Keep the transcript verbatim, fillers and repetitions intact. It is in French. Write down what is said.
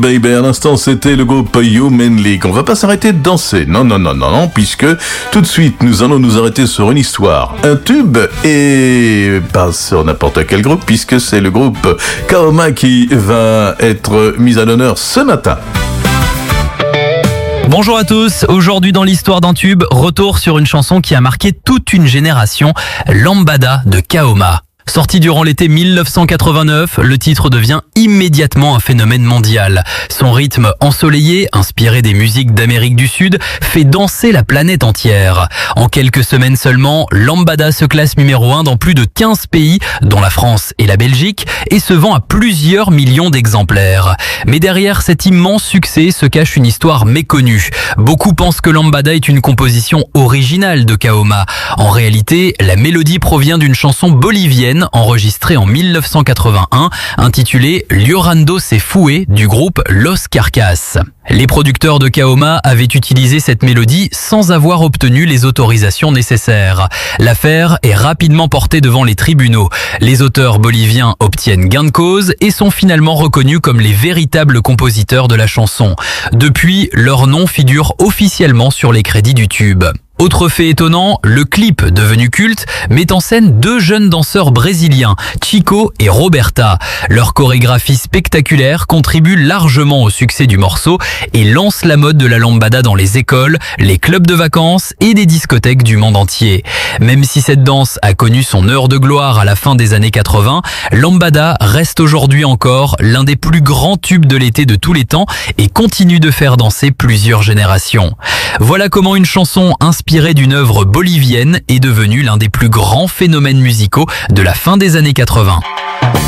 Baby, à l'instant, c'était le groupe Human League. On va pas s'arrêter de danser. Non, non, non, non, non, puisque tout de suite, nous allons nous arrêter sur une histoire, un tube, et pas sur n'importe quel groupe, puisque c'est le groupe Kaoma qui va être mis à l'honneur ce matin. Bonjour à tous, aujourd'hui dans l'histoire d'un tube, retour sur une chanson qui a marqué toute une génération, Lambada de Kaoma. Sorti durant l'été mille neuf cent quatre-vingt-neuf, le titre devient immédiatement un phénomène mondial. Son rythme ensoleillé, inspiré des musiques d'Amérique du Sud, fait danser la planète entière. En quelques semaines seulement, Lambada se classe numéro un dans plus de quinze pays, dont la France et la Belgique, et se vend à plusieurs millions d'exemplaires. Mais derrière cet immense succès se cache une histoire méconnue. Beaucoup pensent que Lambada est une composition originale de Kaoma. En réalité, la mélodie provient d'une chanson bolivienne enregistré en mille neuf cent quatre-vingt-un, intitulé Llorando se fue du groupe Los Carcas. Les producteurs de Kaoma avaient utilisé cette mélodie sans avoir obtenu les autorisations nécessaires. L'affaire est rapidement portée devant les tribunaux. Les auteurs boliviens obtiennent gain de cause et sont finalement reconnus comme les véritables compositeurs de la chanson. Depuis, leur nom figure officiellement sur les crédits du tube. Autre fait étonnant, le clip, devenu culte, met en scène deux jeunes danseurs brésiliens, Chico et Roberta. Leur chorégraphie spectaculaire contribue largement au succès du morceau et lance la mode de la lambada dans les écoles, les clubs de vacances et des discothèques du monde entier. Même si cette danse a connu son heure de gloire à la fin des années quatre-vingts, lambada reste aujourd'hui encore l'un des plus grands tubes de l'été de tous les temps et continue de faire danser plusieurs générations. Voilà comment une chanson inspirée d'une œuvre bolivienne est devenue l'un des plus grands phénomènes musicaux de la fin des années quatre-vingts.